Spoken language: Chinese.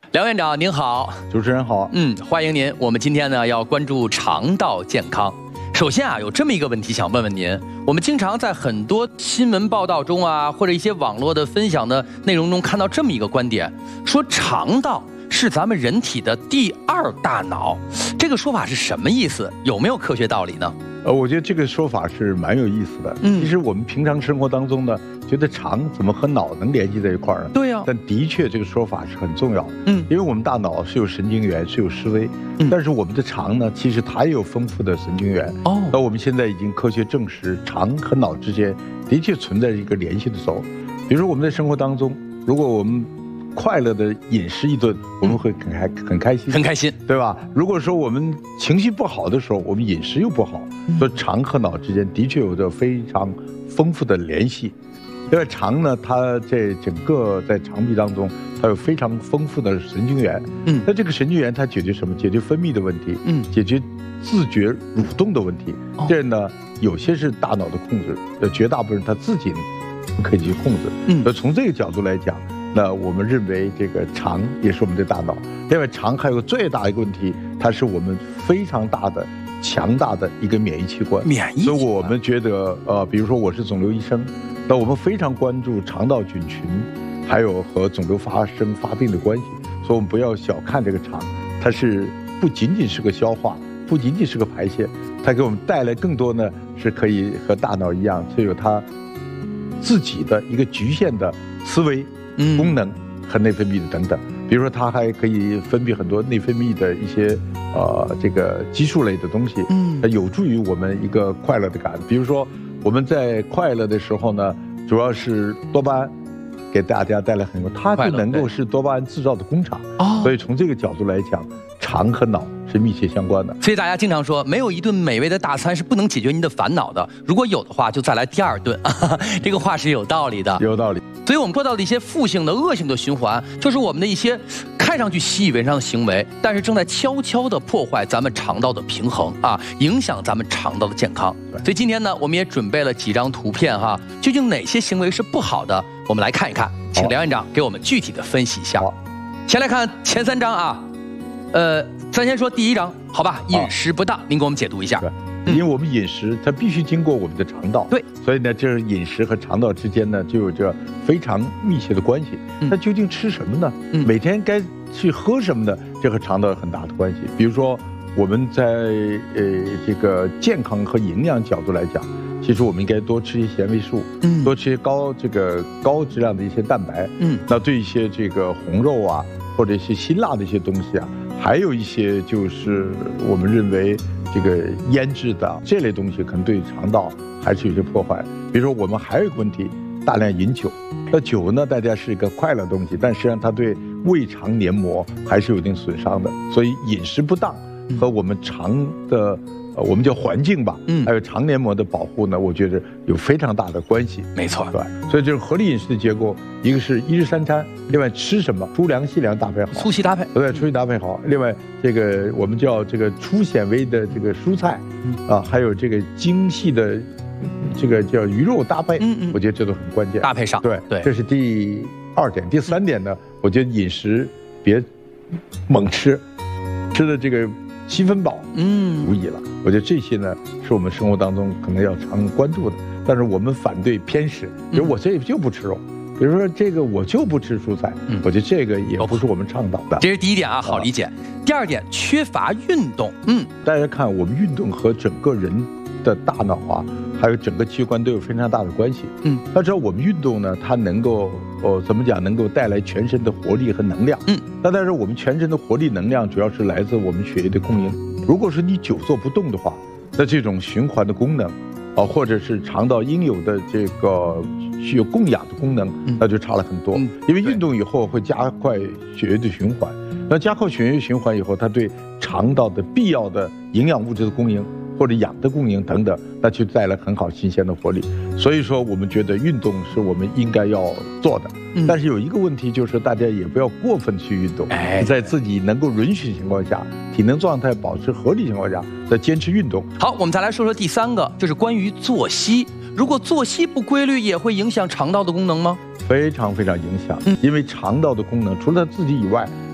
梁院长您好， 主持人好， 欢迎您。我们今天呢要关注肠道健康。首先有这么一个问题想问问您，我们经常在很多新闻报道中或者一些网络的分享的内容中看到这么一个观点，说肠道是咱们人体的第2大脑，这个说法是什么意思？有没有科学道理呢？ 我觉得这个说法是蛮有意思的。其实我们平常生活当中呢，觉得肠怎么和脑能联系在一块儿呢？ 对呀。 但的确这个说法是很重要的。因为我们大脑是有神经元，是有思维，但是我们的肠呢，其实它也有丰富的神经元。那我们现在已经科学证实，肠和脑之间的确存在一个联系的时候。比如说我们在生活当中，如果我们快乐的饮食一顿，我们会很开心， 很开心， 对吧？如果说我们情绪不好的时候，我们饮食又不好，所以肠和脑之间的确有着非常丰富的联系。因为肠呢，它在整个在肠壁当中，它有非常丰富的神经元。那这个神经元它解决什么？解决分泌的问题，解决自觉蠕动的问题。这呢，有些是大脑的控制，绝大部分它自己可以去控制。所以从这个角度来讲，那我们认为这个肠也是我们的大脑。另外，肠还有个最大一个问题，它是我们非常大的、强大的一个免疫器官。所以我们觉得，比如说我是肿瘤医生，那我们非常关注肠道菌群，还有和肿瘤发病的关系。所以我们不要小看这个肠，它是不仅仅是个消化，不仅仅是个排泄，它给我们带来更多呢，是可以和大脑一样，是有它自己的一个局限的思维。功能和内分泌的等等，比如说它还可以分泌很多内分泌的一些这个激素类的东西，有助于我们一个快乐的感。比如说我们在快乐的时候呢，主要是多巴胺给大家带来很多，它就能够是多巴胺制造的工厂。所以从这个角度来讲，肠和脑是密切相关的。 所以大家经常说，没有一顿美味的大餐是不能解决您的烦恼的，如果有的话，就再来第2顿。这个话是有道理的， 有道理。 所以我们说到的一些负性的、恶性的循环，就是我们的一些看上去习以为常的行为，但是正在悄悄地破坏咱们肠道的平衡影响咱们肠道的健康。所以今天呢，我们也准备了几张图片究竟哪些行为是不好的，我们来看一看，请梁院长给我们具体的分析一下。先来看前3张咱先说第1张，好吧？饮食不当，您给我们解读一下。 因为我们饮食它必须经过我们的肠道， 对， 所以呢，这饮食和肠道之间呢就有着非常密切的关系。那究竟吃什么呢？每天该去喝什么呢？这和肠道有很大的关系。比如说我们在这个健康和营养角度来讲，其实我们应该多吃一些纤维素，多吃一些高质量的一些蛋白，那对一些这个红肉或者一些辛辣的一些东西还有一些就是我们认为这个腌制的这类东西可能对肠道还是有些破坏。比如说我们还有一个问题，大量饮酒。那酒呢，大家是一个快乐的东西，但实际上它对胃肠黏膜还是有一定损伤的。所以饮食不当和我们肠的我们叫环境吧，还有肠黏膜的保护呢，我觉得有非常大的关系。 没错， 对，所以这种合理饮食的结构，一个是1日3餐，另外吃什么粗粮细粮搭配好， 粗细搭配， 对，粗细搭配好。另外这个我们叫这个粗纤维的这个蔬菜，还有这个精细的这个叫鱼肉搭配，我觉得这都很关键。 搭配上， 对，这是第2点。第3点呢，我觉得饮食别猛吃，吃的这个7分饱，无益了。我觉得这些呢，是我们生活当中可能要常关注的。但是我们反对偏食，比如我这就不吃肉，比如说这个我就不吃蔬菜，我觉得这个也不是我们倡导的。 这是第1点好理解。第2点，缺乏运动。 大家看，我们运动和整个人的大脑还有整个器官都有非常大的关系。要知道我们运动呢，它能够怎么讲，能够带来全身的活力和能量。但是我们全身的活力能量主要是来自我们血液的供应。如果是你久坐不动的话，那这种循环的功能或者是肠道应有的这个需要供氧的功能，那就差了很多。因为运动以后会加快血液的循环，那加快血液循环以后，它对肠道的必要的营养物质的供应或者氧的供应等等，那就带来很好新鲜的活力。所以说我们觉得运动是我们应该要做的。但是有一个问题，就是大家也不要过分去运动，在自己能够允许的情况下，体能状态保持合理情况下，再坚持运动。 好，我们再来说说第3个，就是关于作息。如果作息不规律，也会影响肠道的功能吗？ 非常非常影响，因为肠道的功能除了它自己以外，